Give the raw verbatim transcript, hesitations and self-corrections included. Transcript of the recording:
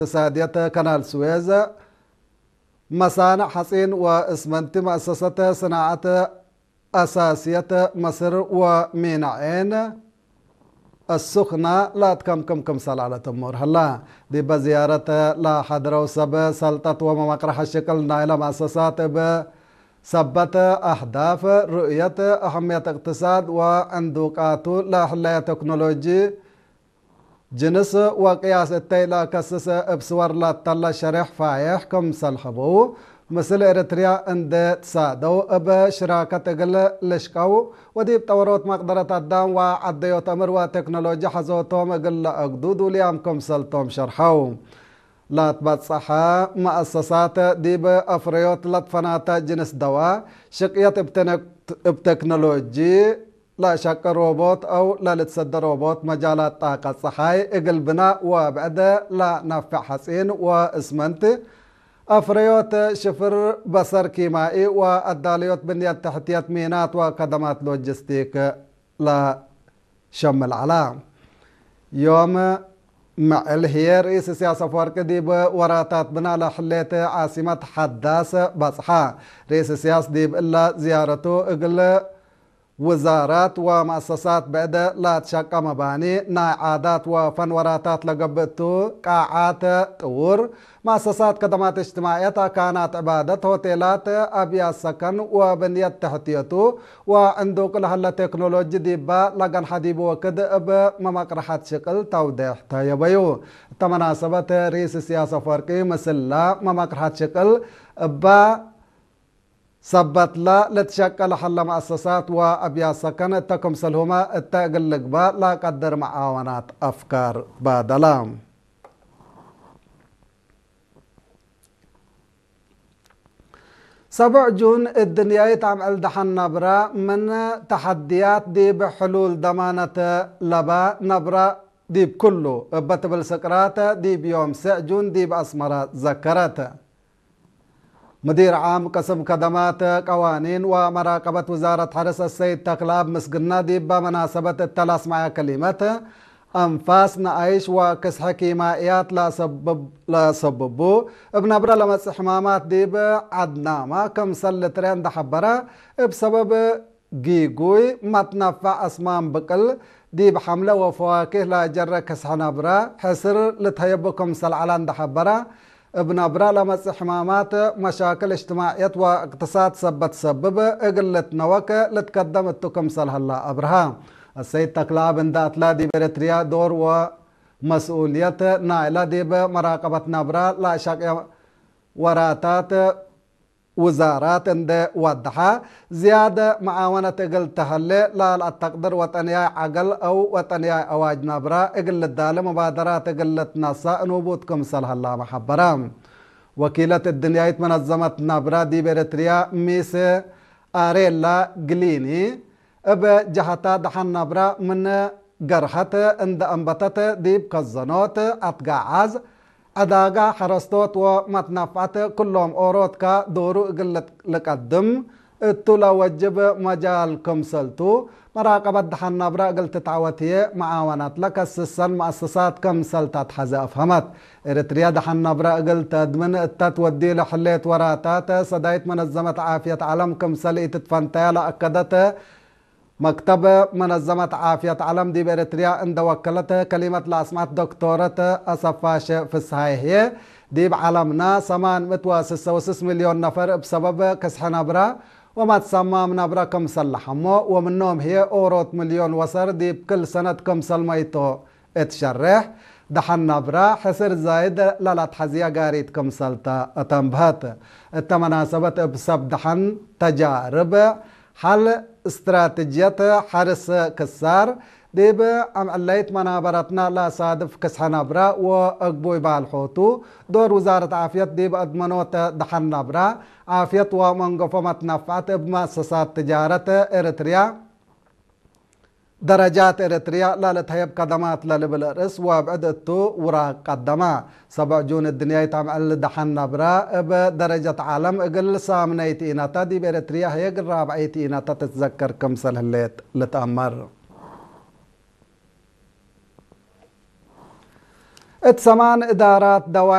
اقتصادية كنال سويز، مصانع حصين واسمنت، مؤسسة صناعة أساسية مصر ومينعين السخنة لا تكم كم كم على تمور هلا دي بزيارة لا حضروا سب سلطة ومقرح الشكل نايلة مؤسسات بسبت أهداف رؤية أهمية اقتصاد واندوقات لا حلا تكنولوجي جنس وقياس التيلا كسس بصور لا تلا شرح فايح كم سلحبو مثل إريتريا عند تصادو بشراكة قل لشكاو ودي بتوروت مقدرة الدام وعديو تمر وتكنولوجيا حزوتهم قل أقدود وليام كم سلطهم شرحو لا تبتصحى مؤسسات دي بأفريوت لطفنات جنس دواء شقية بتكنولوجي لا شك روبوت أو لا لتصد روبوت مجالات طاقة صحاي إقل بناء وبعد لا نفع حسين واسمنت أفريوت شفر بصر كيمائي والداليوت بنية تحتيات مينات وخدمات لوجستيك لا شم العلام يوم مع الهي رئيس سياسة فورك دي بوراتات بنا لحليت عاصمة حداث بصحة رئيس سياسة دي بإلا زيارته إقل وزارات ومؤسسات بعد لا تشكى مباني ناعادات وفنوراتات لقبتو قاعات طور مؤسسات خدمات اجتماعية كانت عبادة هوتيلات أبيات سكن وبنية تحتيته وعنده كل هلا تكنولوجي ديبا لغن حديب وكد بمقرحات شكل توضيح تايبيو تمناسبة رئيس السياسة فارقي مسلا ممقرحات شكل با سبت لا لتشكل حل مؤسسات وأبيات سكن تكم سلهما التاقل لقبا لا قدر معاونات أفكار بادلام سبع جون الدنيا يتعمل دحن نبرة من تحديات دي بحلول ضمانة لبا نبرة دي بكله بتبل سكرات دي بيوم سجون دي بأسمرات ذكرات مدير عام قسم خدمات قوانين ومراقبة وزارة حرس السيد تقلاب مسقنا دي بمناسبة التلاس مع كلمة أنفاس نعيش وكسح كيمائيات لا سبب لا سببو ابن أبرا لمس حمامات دي بعدنا ما كم سلترين دحبرا بسبب جيجوي ما تنفع أسمام بقل دي بحملة وفواكه لا جرى كسح نبرا حسر لتهيبكم سلعلان دحبرا ابن أبرا لمس حمامات مشاكل اجتماعية واقتصاد سبت سبب اقلت نوك لتقدم التكم سلح الله أبرهام السيد تقلاب اندات لا دي بريتريا دور ومسؤولية نائلة دي بمراقبة نبرا لا شك وراتات وزارات اند وضحا زيادة معاونة اقل تهلي لا التقدر وطنيا عقل او وطنيا اواج نبرا اقل الدالة مبادرات اقل نصا نوبوتكم سلح الله محبرام وكيلة الدنيا منظمة نبرا دي بريتريا ميس آريلا قليني اب جهتا دحن نبرا من قرحت اند انبتت دي بكزنوت اتقاعز أداغا حرستوت ومتنفعت كلهم أوروتكا دورو قلت لقدم اتولا وجب مجال كمسلتو مراقبة دحن نبرا قلت تعوتي معاونات لك السسن مؤسسات كمسلتات حزا أفهمت إريتريا دحن نبرا قلت ادمن التتودي لحليت وراتات صدايت منظمة عافية عالم كمسلئ تتفنتيا لأكدت مكتب منظمة عافية عالم دي بإريتريا عند وكلت كلمة لأسمعت دكتورة أصفاش في الصحيحية دي بعالمنا سمان متواسس وسس مليون نفر بسبب كسح نبرا وما تسمى من نبرا كم سلحمو ومنهم هي أوروت مليون وصر دي بكل سنة كم سلميتو اتشرح دحن نبرا حسر زايد لا تحزيا قاريت كم سلتا اتنبهت التمناسبة بسب دحن تجارب حل استراتيجية حرس كسار ديب ام عليت منابرتنا لا صادف كسح نبرا واقبوي بالحوتو دور وزارة عافية ديب ادمنوت دحن نبرا عافية ومنقفة متنفعت بمؤسسات تجارة اريتريا درجات إريتريا لا لتهيب قدمات لا لبلرس وابعدتو وراء قدما سبع جون الدنيا يتعمل دحن نبرا بدرجة عالم اقل سامنيت إيناتا دي بإريتريا هي اقل رابعيت إيناتا تتذكر كم سلهليت لتأمر اتسمان إدارات دوائر